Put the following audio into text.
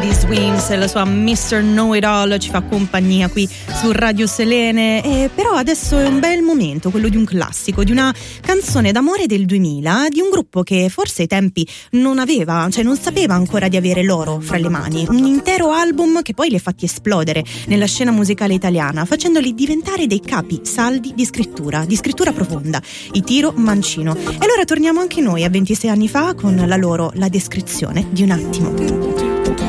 di Swims e la sua Mr. Know It All ci fa compagnia qui su Radio Selene, però adesso è un bel momento, quello di un classico, di una canzone d'amore del 2000, di un gruppo che forse ai tempi non aveva, cioè non sapeva ancora di avere l'oro fra le mani, un intero album che poi li ha fatti esplodere nella scena musicale italiana, facendoli diventare dei capi saldi di scrittura profonda, i Tiro Mancino. E allora torniamo anche noi a 26 anni fa con la loro La descrizione di un attimo.